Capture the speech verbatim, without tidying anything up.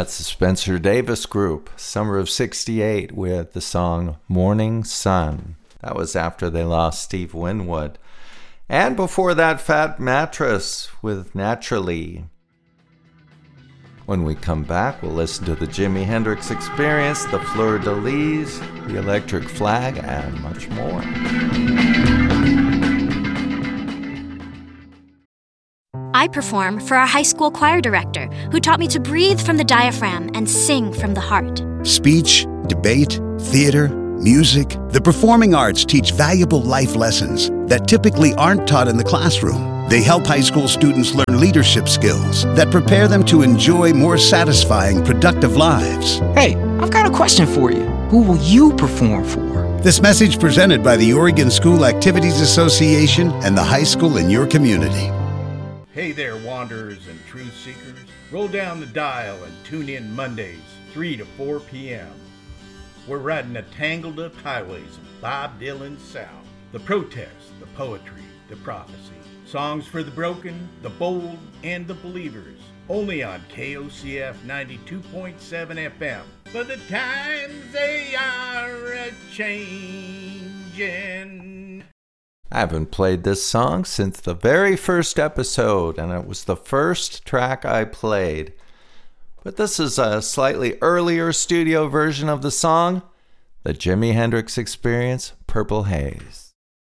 That's the Spencer Davis Group, summer of sixty-eight, with the song Morning Sun. That was after they lost Steve Winwood. And before that, Fat Mattress with Naturally. When we come back, we'll listen to the Jimi Hendrix Experience, the Fleur de Lis, the Electric Flag, and much more. I perform for our high school choir director, who taught me to breathe from the diaphragm and sing from the heart. Speech, debate, theater, music. The performing arts teach valuable life lessons that typically aren't taught in the classroom. They help high school students learn leadership skills that prepare them to enjoy more satisfying, productive lives. Hey, I've got a question for you. Who will you perform for? This message presented by the Oregon School Activities Association and the high school in your community. Hey there, wanderers and truth seekers. Roll down the dial and tune in Mondays, three to four p.m. We're riding the tangled-up highways of Bob Dylan's South. The protest, the poetry, the prophecy. Songs for the broken, the bold, and the believers. Only on K O C F ninety-two point seven F M. But the times they are a-changin'. I haven't played this song since the very first episode, and it was the first track I played. But this is a slightly earlier studio version of the song, the Jimi Hendrix Experience, Purple Haze.